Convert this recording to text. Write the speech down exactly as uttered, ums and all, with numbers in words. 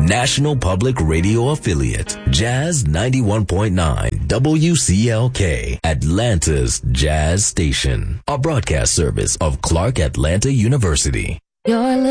National Public Radio affiliate, Jazz ninety-one point nine W C L K, Atlanta's Jazz Station, a broadcast service of Clark Atlanta University. Your